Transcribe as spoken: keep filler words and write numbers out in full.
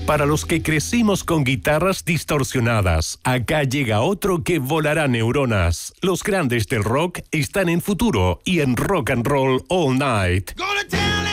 Para los que crecimos con guitarras distorsionadas, acá llega otro que volará neuronas. Los grandes del rock están en Futuro y en Rock and Roll All Night. Go!